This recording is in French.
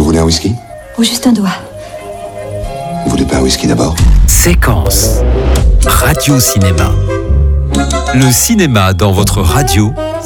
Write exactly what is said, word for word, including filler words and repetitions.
voulez un whisky? Ou juste un doigt. Vous voulez pas un whisky d'abord? Séquence. Radio Cinéma. Le cinéma dans votre radio.